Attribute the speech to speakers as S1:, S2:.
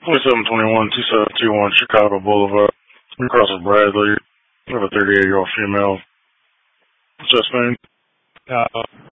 S1: 2721 Chicago Boulevard. I'm across with Bradley. I have a 38-year-old female. What's that name?